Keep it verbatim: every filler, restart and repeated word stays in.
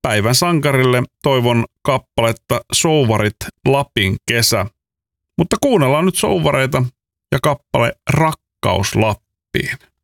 päivän sankarille toivon kappaletta Souvarit Lapin kesä. Mutta kuunnellaan nyt souvareita ja kappale Rakkaus Lappiin.